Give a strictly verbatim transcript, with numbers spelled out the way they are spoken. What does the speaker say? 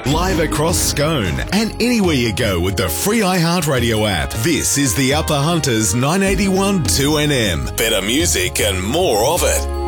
Live across Scone and anywhere you go with the free iHeartRadio app. This is the Upper Hunters nine eighty-one two N M. Better music and more of it.